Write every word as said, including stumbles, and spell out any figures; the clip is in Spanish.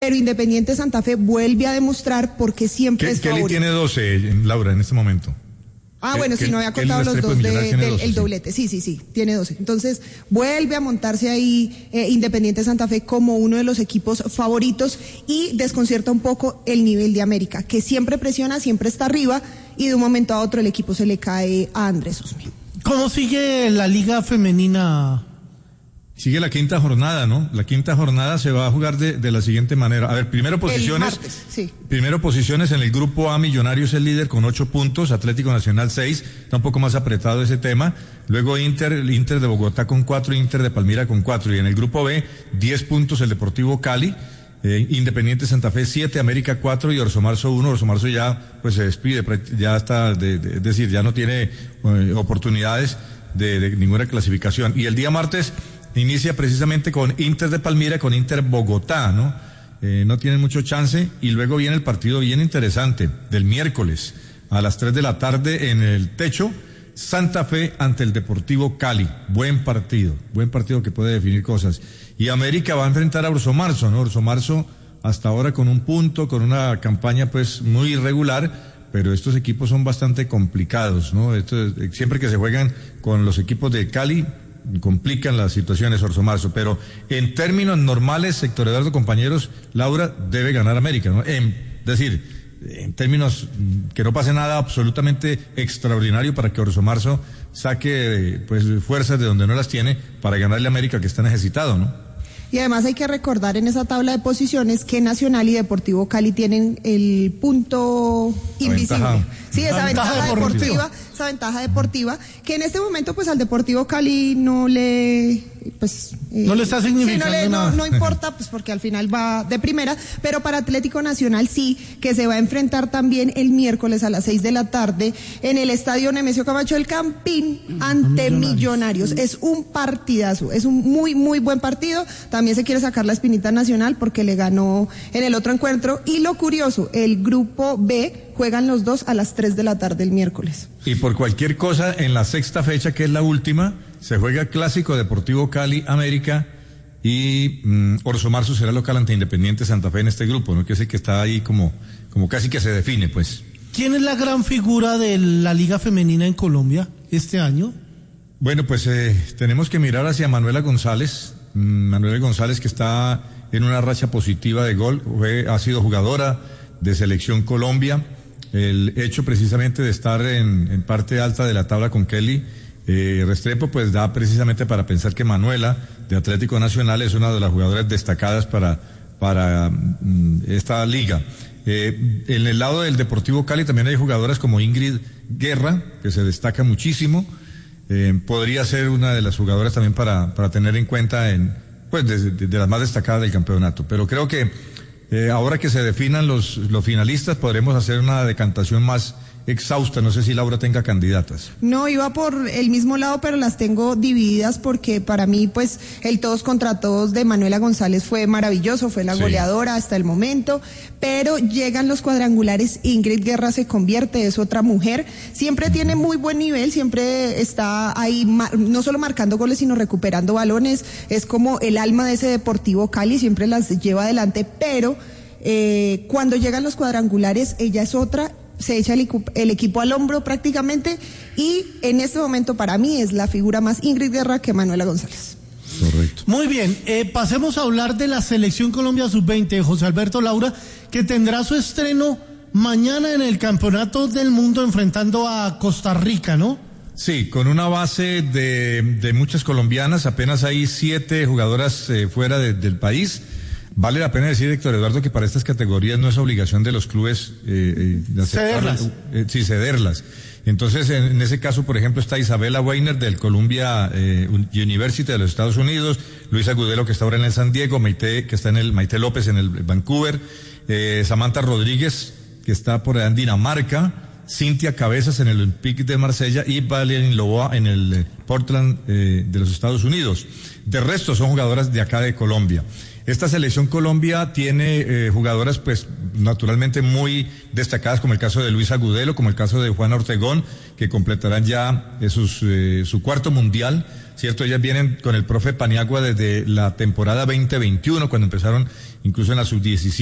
pero Independiente Santa Fe vuelve a demostrar por qué siempre es favorito. Kelly tiene doce, Laura, en este momento. Ah, bueno, sí, no había contado los dos del de, de, doblete. Sí, sí, sí, tiene doce. Entonces, vuelve a montarse ahí eh, Independiente Santa Fe como uno de los equipos favoritos y desconcierta un poco el nivel de América, que siempre presiona, siempre está arriba y de un momento a otro el equipo se le cae a Andrés Usme. ¿Cómo sigue la Liga Femenina? Sigue la quinta jornada, ¿no? La quinta jornada se va a jugar de, de la siguiente manera. A ver, primero posiciones. El martes, sí. Primero posiciones en el grupo A, Millonarios el líder con ocho puntos, Atlético Nacional seis, está un poco más apretado ese tema. Luego Inter, el Inter de Bogotá con cuatro, Inter de Palmira con cuatro. Y en el grupo B, diez puntos el Deportivo Cali, eh, Independiente Santa Fe siete, América cuatro y Orso Marzo uno. Orso Marzo ya pues se despide, ya está, de, de, es decir, ya no tiene eh, oportunidades de, de ninguna clasificación. Y el día martes inicia precisamente con Inter de Palmira, con Inter Bogotá, ¿no? Eh, no tienen mucho chance, y luego viene el partido bien interesante del miércoles a las tres de la tarde en el Techo, Santa Fe ante el Deportivo Cali. Buen partido, buen partido que puede definir cosas. Y América va a enfrentar a Orso Marzo, ¿no? Orso Marzo hasta ahora con un punto, con una campaña pues muy irregular, pero estos equipos son bastante complicados, ¿no? Esto es, siempre que se juegan con los equipos de Cali, complican las situaciones Orso Marzo, pero en términos normales, Héctor Eduardo, compañeros, Laura, debe ganar América, ¿no? En, es decir, en términos que no pase nada absolutamente extraordinario para que Orso Marzo saque pues fuerzas de donde no las tiene para ganarle a América, que está necesitado, ¿no? Y además hay que recordar en esa tabla de posiciones que Nacional y Deportivo Cali tienen el punto invisible. Ventaja. Sí, esa ventaja, ventaja deportiva, deportiva, esa ventaja deportiva, que en este momento pues al Deportivo Cali no le, pues... Eh, no le está significando sí, no, le, nada. No, no importa, pues porque al final va de primera, pero para Atlético Nacional sí, que se va a enfrentar también el miércoles a las seis de la tarde en el Estadio Nemesio Camacho del Campín ante Millonarios. Millonarios. Es un partidazo, es un muy, muy buen partido. También se quiere sacar la espinita Nacional porque le ganó en el otro encuentro. Y lo curioso, el grupo B juegan los dos a las tres de la tarde el miércoles. Y por cualquier cosa, en la sexta fecha, que es la última, se juega Clásico Deportivo Cali América y mmm, Orso Marzo será local ante Independiente Santa Fe en este grupo, ¿no? Que es el que está ahí como, como casi que se define, pues. ¿Quién es la gran figura de la Liga Femenina en Colombia este año? Bueno, pues eh, tenemos que mirar hacia Manuela González. Manuela González, que está en una racha positiva de gol, fue, ha sido jugadora de Selección Colombia. El hecho precisamente de estar en, en parte alta de la tabla con Kelly eh, Restrepo, pues da precisamente para pensar que Manuela, de Atlético Nacional, es una de las jugadoras destacadas para, para mm, esta liga. Eh, en el lado del Deportivo Cali también hay jugadoras como Ingrid Guerra, que se destaca muchísimo. Eh, podría ser una de las jugadoras también para, para tener en cuenta en, pues, de, de, de las más destacadas del campeonato. Pero creo que eh, ahora que se definan los, los finalistas, podremos hacer una decantación más exhausta. No sé si Laura tenga candidatas. No, iba por el mismo lado, pero las tengo divididas porque para mí, pues, el todos contra todos de Manuela González fue maravilloso, fue la sí. goleadora hasta el momento, pero llegan los cuadrangulares, Ingrid Guerra se convierte, es otra mujer, siempre uh-huh. tiene muy buen nivel, siempre está ahí, no solo marcando goles, sino recuperando balones, es como el alma de ese Deportivo Cali, siempre las lleva adelante, pero eh, cuando llegan los cuadrangulares, ella es otra, se echa el, el equipo al hombro prácticamente y en este momento para mí es la figura más Ingrid Guerra que Manuela González. Correcto. Muy bien, eh, pasemos a hablar de la Selección Colombia sub veinte, José Alberto Laura, que tendrá su estreno mañana en el Campeonato del Mundo enfrentando a Costa Rica, ¿no? Sí, con una base de, de muchas colombianas, apenas hay siete jugadoras eh, fuera de, del país. Vale la pena decir, Héctor Eduardo, que para estas categorías no es obligación de los clubes eh, eh, cederlas. Eh, sí, cederlas. Entonces, en, en ese caso, por ejemplo, está Isabela Weiner del Columbia eh, University de los Estados Unidos, Luisa Gudelo, que está ahora en el San Diego, Maite, que está en el, Maite López en el Vancouver, eh, Samantha Rodríguez, que está por allá en Dinamarca, Cintia Cabezas en el Olympique de Marsella y Valerie Loboa en el eh, Portland eh, de los Estados Unidos. De resto, son jugadoras de acá de Colombia. Esta Selección Colombia tiene eh, jugadoras, pues, naturalmente muy destacadas, como el caso de Luisa Gudelo, como el caso de Juana Ortegón, que completarán ya eh, sus, eh, su cuarto mundial ¿cierto? Ellas vienen con el profe Paniagua desde la temporada veinte veintiuno, cuando empezaron incluso en la sub diecisiete.